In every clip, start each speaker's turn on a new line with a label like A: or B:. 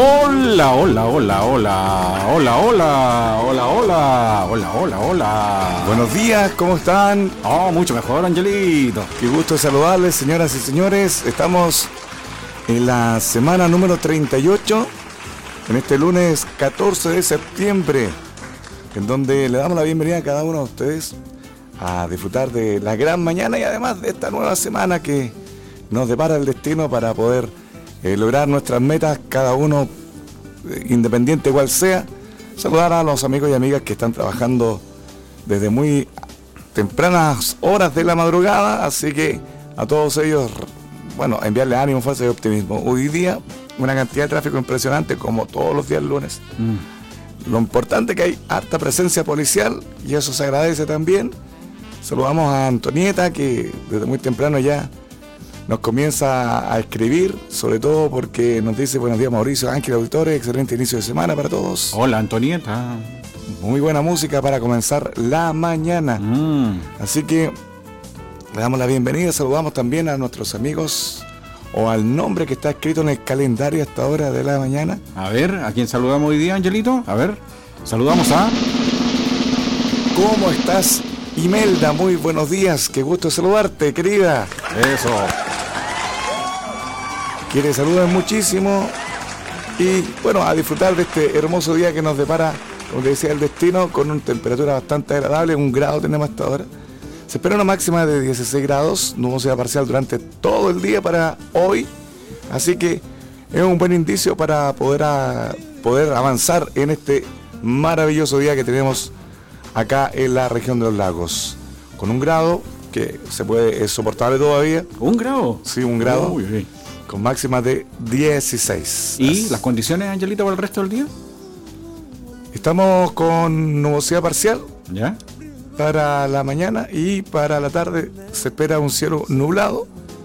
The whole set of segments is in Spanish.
A: Hola, hola, hola, hola, hola, hola, hola, hola, hola, hola, hola.
B: Buenos días, ¿cómo están?
A: Oh, mucho mejor, Angelito.
B: Qué gusto saludarles, señoras y señores. Estamos en la semana número 38, en este lunes 14 de septiembre, en donde le damos la bienvenida a cada uno de ustedes a disfrutar de la gran mañana y además de esta nueva semana que nos depara el destino para poder lograr nuestras metas, cada uno independiente cual sea. Saludar a los amigos y amigas que están trabajando desde muy tempranas horas de la madrugada, así que a todos ellos, bueno, enviarles ánimo, fuerza y optimismo. Hoy día una cantidad de tráfico impresionante como todos los días lunes. Lo importante es que hay harta presencia policial y eso se agradece también. Saludamos a Antonieta, que desde muy temprano ya nos comienza a escribir, sobre todo porque nos dice: buenos días, Mauricio, Ángel, auditores, excelente inicio de semana para todos.
A: Hola, Antonieta.
B: Muy buena música para comenzar la mañana. Así que le damos la bienvenida. Saludamos también a nuestros amigos o al nombre que está escrito en el calendario a esta hora de la mañana.
A: A ver, ¿a quién saludamos hoy día, Angelito? A ver, saludamos a...
B: ¿Cómo estás, Imelda? Muy buenos días, qué gusto saludarte, querida.
A: Eso.
B: Que les saluden muchísimo y bueno, a disfrutar de este hermoso día que nos depara, como decía, el destino, con una temperatura bastante agradable. 1 grado tenemos hasta ahora. Se espera una máxima de 16 grados, nubosidad parcial durante todo el día para hoy, así que es un buen indicio para poder avanzar en este maravilloso día que tenemos acá en la región de los lagos, con 1 grado que es soportable todavía.
A: ¿1 grado?
B: Sí, 1 grado.
A: Uy, uy.
B: Con máxima de 16.
A: ¿Y las condiciones, Angelito, para el resto del día?
B: Estamos con nubosidad parcial
A: ¿Ya?
B: para la mañana y para la tarde se espera un cielo nublado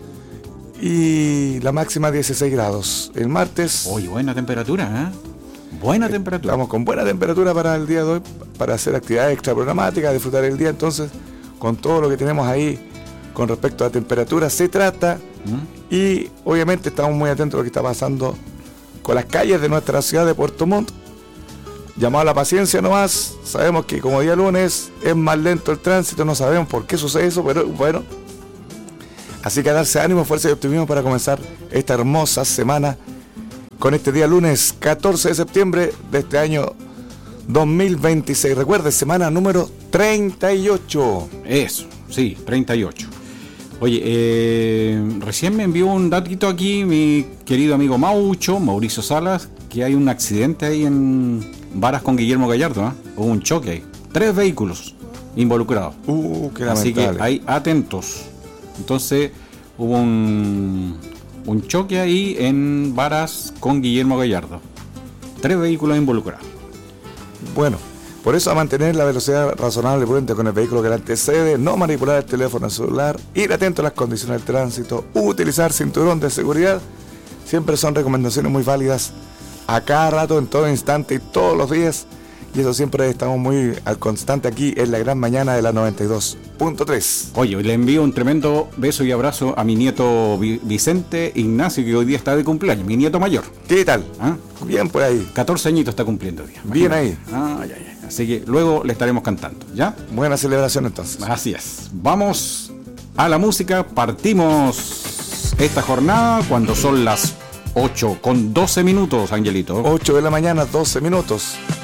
B: y la máxima 16 grados. El martes...
A: Oye, buena temperatura, ¿eh? Buena temperatura.
B: Estamos con buena temperatura para el día de hoy, para hacer actividades extra programáticas, disfrutar el día. Entonces, con todo lo que tenemos ahí con respecto a temperatura se trata. Y obviamente estamos muy atentos a lo que está pasando con las calles de nuestra ciudad de Puerto Montt. Llamado a la paciencia nomás. Sabemos que como día lunes es más lento el tránsito, no sabemos por qué sucede eso, pero bueno. Así que a darse ánimo, fuerza y optimismo para comenzar esta hermosa semana con este día lunes 14 de septiembre de este año 2026. Recuerde, semana número 38.
A: Eso, sí, 38. Oye, recién me envió un datito aquí mi querido amigo Mauricio Salas, que hay un accidente ahí en Varas con Guillermo Gallardo, ¿eh? Hubo un choque ahí. 3 vehículos involucrados.
B: Qué
A: Así que
B: lamentable.
A: ahí atentos. Entonces hubo un choque ahí en Varas con Guillermo Gallardo. 3 vehículos involucrados.
B: Bueno, por eso a mantener la velocidad razonable y prudente con el vehículo que le antecede, no manipular el teléfono celular, ir atento a las condiciones del tránsito, utilizar cinturón de seguridad, siempre son recomendaciones muy válidas a cada rato, en todo instante y todos los días, y eso siempre estamos muy al constante aquí en la gran mañana de la 92.3.
A: Oye, le envío un tremendo beso y abrazo a mi nieto Vicente Ignacio, que hoy día está de cumpleaños, mi nieto mayor.
B: ¿Qué tal?
A: ¿Ah?
B: Bien por ahí.
A: 14 añitos está cumpliendo hoy día.
B: Bien ahí.
A: Ay. Así que luego le estaremos cantando, ¿ya?
B: Buena celebración entonces.
A: Así es. Vamos a la música. Partimos esta jornada cuando son las 8:12, Angelito.
B: 8 de la mañana, 12 minutos.